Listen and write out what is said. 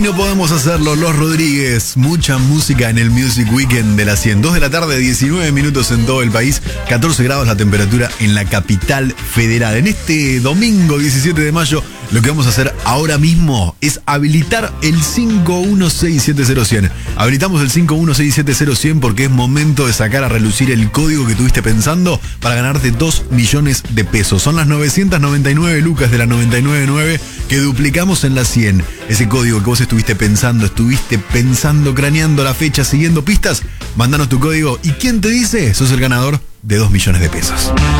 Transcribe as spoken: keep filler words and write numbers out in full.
No podemos hacerlo, Los Rodríguez, mucha música en el Music Weekend de la cien. dos de la tarde, diecinueve minutos en todo el país, catorce grados la temperatura en la capital federal. En este domingo diecisiete de mayo, lo que vamos a hacer ahora mismo es habilitar el cinco uno seis siete cero cien. Habilitamos el cinco uno seis siete cero cien porque es momento de sacar a relucir el código que tuviste pensando para ganarte dos millones de pesos. Son las novecientas noventa y nueve lucas de la noventa y nueve nueve que duplicamos en la cien. Ese código que vos estuviste pensando, estuviste pensando, craneando la fecha, siguiendo pistas, mandanos tu código y ¿quién te dice? Sos el ganador de dos millones de pesos.